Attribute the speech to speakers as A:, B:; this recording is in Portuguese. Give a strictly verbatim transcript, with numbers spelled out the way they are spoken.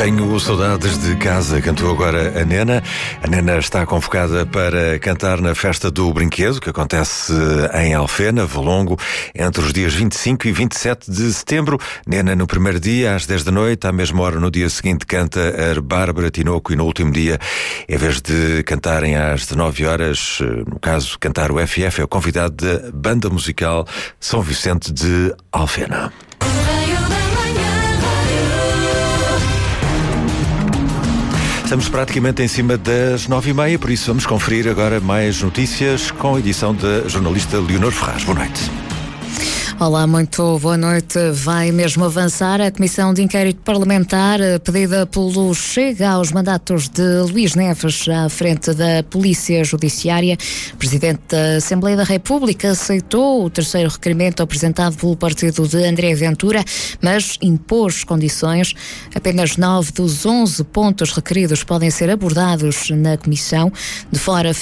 A: Tenho saudades de casa, cantou agora a Nena. A Nena está convocada para cantar na Festa do Brinquedo, que acontece em Alfena, Valongo, entre os dias vinte e cinco e vinte e sete de setembro. Nena no primeiro dia, às dez da noite, à mesma hora no dia seguinte canta a Bárbara Tinoco e no último dia, em vez de cantarem às dezenove horas, no caso cantar o F F, é o convidado da Banda Musical São Vicente de Alfena. Estamos praticamente em cima das nove e meia, por isso vamos conferir agora mais notícias com a edição da jornalista Leonor Ferraz. Boa noite.
B: Olá, muito boa noite. Vai mesmo avançar a Comissão de Inquérito Parlamentar pedida pelo Chega aos mandatos de Luís Neves à frente da Polícia Judiciária. O Presidente da Assembleia da República aceitou o terceiro requerimento apresentado pelo partido de André Ventura, mas impôs condições. Apenas nove dos onze pontos requeridos podem ser abordados na Comissão. De fora